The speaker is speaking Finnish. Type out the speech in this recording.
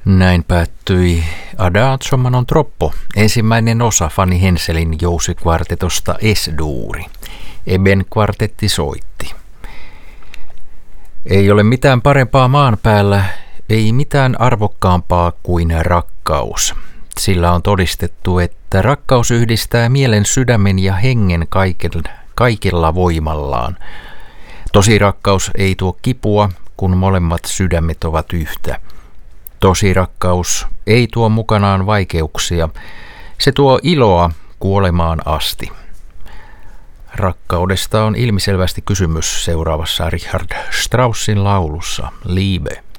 Näin päättyi Adagio ma non troppo, ensimmäinen osa Fanny Henselin jousikvartetosta Es-duuri. Eben kvartetti soitti. Ei ole mitään parempaa maan päällä, ei mitään arvokkaampaa kuin rakkaus. Sillä on todistettu, että rakkaus yhdistää mielen, sydämen ja hengen kaikilla voimallaan. Tosi rakkaus ei tuo kipua, kun molemmat sydämet ovat yhtä. Tosi rakkaus ei tuo mukanaan vaikeuksia, se tuo iloa kuolemaan asti. Rakkaudesta on ilmiselvästi kysymys seuraavassa Richard Straussin laulussa Liebe.